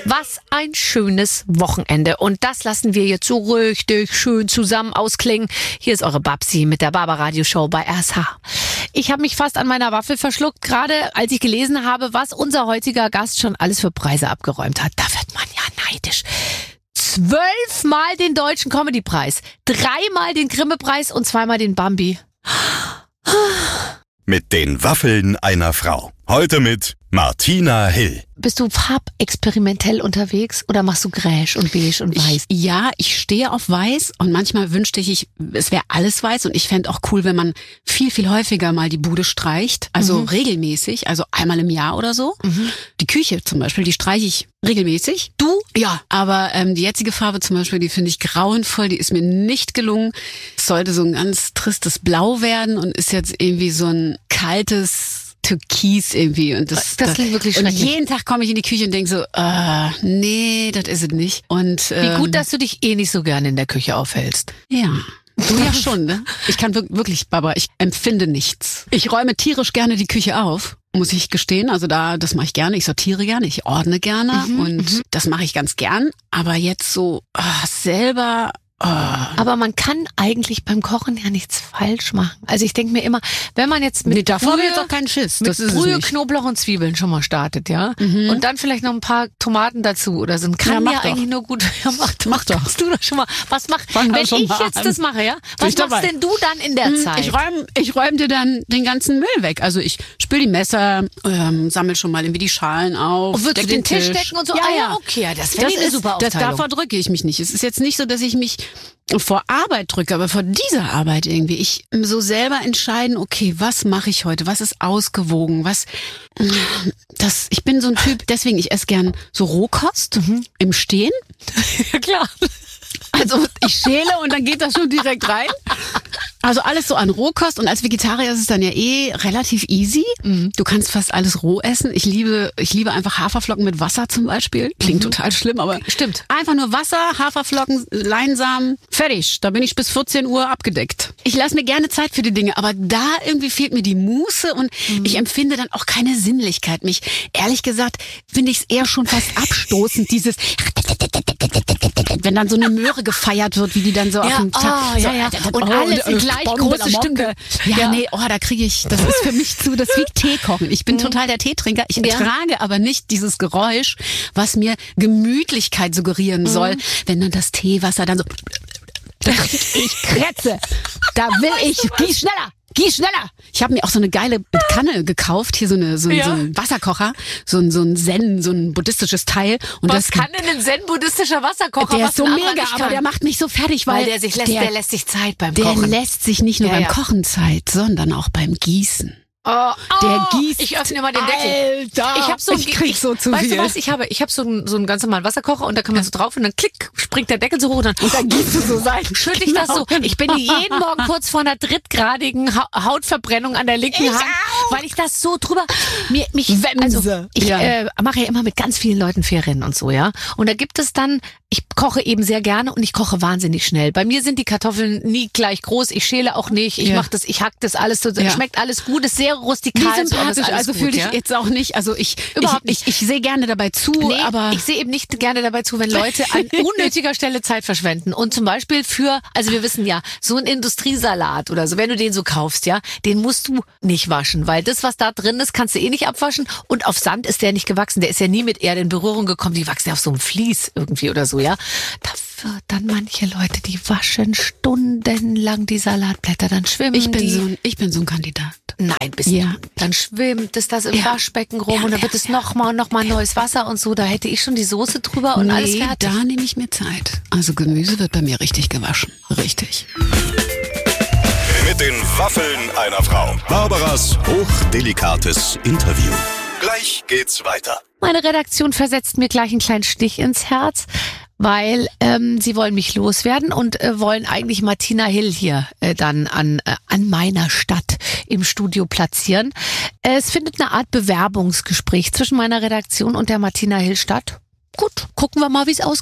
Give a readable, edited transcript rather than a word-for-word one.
Was ein schönes Wochenende. Und das lassen wir jetzt so richtig schön zusammen ausklingen. Hier ist eure Babsi mit der Barbaradio-Show bei RSH. Ich habe mich fast an meiner Waffel verschluckt, gerade als ich gelesen habe, was unser heutiger Gast schon alles für Preise abgeräumt hat. Da wird man ja neidisch. 12-mal den Deutschen Comedy-Preis, 3-mal den Grimme-Preis und 2-mal den Bambi. Mit den Waffeln einer Frau. Heute mit Martina Hill. Bist du farbexperimentell unterwegs oder machst du Gräsch und Beige und Weiß? Ich stehe auf Weiß und manchmal wünschte ich, es wäre alles weiß und ich fände auch cool, wenn man viel, viel häufiger mal die Bude streicht, also regelmäßig, also einmal im Jahr oder so. Die Küche zum Beispiel, die streiche ich regelmäßig. Du? Ja, aber die jetzige Farbe zum Beispiel, die finde ich grauenvoll, die ist mir nicht gelungen. Es sollte so ein ganz tristes Blau werden und ist jetzt irgendwie so ein kaltes Türkis irgendwie und das klingt wirklich schrecklich. Und jeden Tag komme ich in die Küche und denke so, nee, das ist es nicht. Und wie gut, dass du dich nicht so gerne in der Küche aufhältst. Ja. Du ja schon, ne? Ich kann wirklich, Barbara, ich empfinde nichts. Ich räume tierisch gerne die Küche auf, muss ich gestehen. Also das mache ich gerne. Ich sortiere gerne, ich ordne gerne und das mache ich ganz gern. Aber jetzt so selber... Aber man kann eigentlich beim Kochen ja nichts falsch machen. Also ich denke mir immer, wenn man jetzt mit davor habe ich jetzt auch keinen Schiss. Mit Brühe, Knoblauch und Zwiebeln schon mal startet, ja? Und dann vielleicht noch ein paar Tomaten dazu oder so. Kann ja eigentlich nur gut. Ja, mach doch. Machst du das schon mal? Wenn ich jetzt das mache, ja? Was machst denn du dann in der Zeit? Ich räume dir dann den ganzen Müll weg. Also ich spüle die Messer, sammel schon mal irgendwie die Schalen auf. Und würdest du den Tisch decken und so? Ja, okay. Das finde ich eine super Aufteilung. Davor drücke ich mich nicht. Es ist jetzt nicht so, dass ich mich vor Arbeit drücke, aber vor dieser Arbeit irgendwie. Ich so selber entscheiden, okay, was mache ich heute? Was ist ausgewogen? Ich bin so ein Typ, deswegen ich esse gern so Rohkost im Stehen. Ja, klar. Also ich schäle und dann geht das schon direkt rein. Also alles so an Rohkost und als Vegetarier ist es dann ja relativ easy. Du kannst fast alles roh essen. Ich liebe einfach Haferflocken mit Wasser zum Beispiel. Klingt total schlimm, aber stimmt. Einfach nur Wasser, Haferflocken, Leinsamen, fertig. Da bin ich bis 14 Uhr abgedeckt. Ich lasse mir gerne Zeit für die Dinge, aber da irgendwie fehlt mir die Muße und ich empfinde dann auch keine Sinnlichkeit. Ehrlich gesagt, finde ich es eher schon fast abstoßend, dieses wenn dann so eine Möhre gefeiert wird, wie die dann so auf dem Tag... Und alles in gleich große Stücke. Da kriege ich... Das ist für mich das ist wie Tee kochen. Ich bin total der Teetrinker. Ich ertrage aber nicht dieses Geräusch, was mir Gemütlichkeit suggerieren soll, wenn dann das Teewasser dann so... Ich krätze. Da will ich... Geh schneller! Ich habe mir auch so eine geile Kanne gekauft, hier so ein Wasserkocher, so ein Zen, so ein buddhistisches Teil. Und was kann denn ein Zen-buddhistischer Wasserkocher? Der ist so mega, aber der macht mich so fertig, weil der lässt sich Zeit beim Kochen. Der lässt sich nicht nur beim Kochen Zeit, sondern auch beim Gießen. Der gießt. Ich öffne mal den Deckel. Alter, ich krieg so zu weißt viel. Weißt du was? Ich habe so einen ganz normalen Wasserkocher und da kann man so drauf und dann klick, springt der Deckel so hoch und dann gießt du so sein. Schüttel ich das so. Ich bin jeden Morgen kurz vor einer drittgradigen Hautverbrennung an der linken Hand, weil ich das so drüber ich mache ja immer mit ganz vielen Leuten Ferien und so, ja. Und da gibt es dann, ich koche eben sehr gerne und ich koche wahnsinnig schnell. Bei mir sind die Kartoffeln nie gleich groß, ich schäle auch nicht, ich hack das alles so, schmeckt alles gut, ist sehr rustikal. Sympathisch, also fühle ich jetzt auch nicht, also ich sehe gerne dabei zu, aber... Ich sehe eben nicht gerne dabei zu, wenn Leute an unnötiger Stelle Zeit verschwenden. Und zum Beispiel wir wissen ja, so ein Industriesalat oder so, wenn du den so kaufst, ja, den musst du nicht waschen, weil das, was da drin ist, kannst du nicht abwaschen und auf Sand ist der nicht gewachsen, der ist ja nie mit Erde in Berührung gekommen, die wachsen ja auf so einem Vlies irgendwie oder so, ja. Da wird dann manche Leute, die waschen stundenlang die Salatblätter, dann schwimmen ich bin so ein Kandidat. Nein, bist du. Dann schwimmt es das im Waschbecken rum und dann wird es noch mal neues Wasser und so. Da hätte ich schon die Soße drüber und alles fertig. Da nehme ich mir Zeit. Also Gemüse wird bei mir richtig gewaschen. Richtig. Mit den Waffeln einer Frau. Barbaras hochdelikates Interview. Gleich geht's weiter. Meine Redaktion versetzt mir gleich einen kleinen Stich ins Herz, weil sie wollen mich loswerden und wollen eigentlich Martina Hill hier dann an meiner Stadt im Studio platzieren. Es findet eine Art Bewerbungsgespräch zwischen meiner Redaktion und der Martina Hill statt. Gut, gucken wir mal, wie es ausgeht.